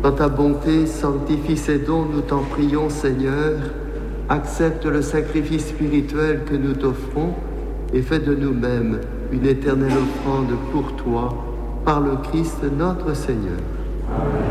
Dans ta bonté, sanctifie ces dons, nous t'en prions, Seigneur. Accepte le sacrifice spirituel que nous t'offrons et fais de nous-mêmes une éternelle offrande pour toi, par le Christ notre Seigneur. Amen.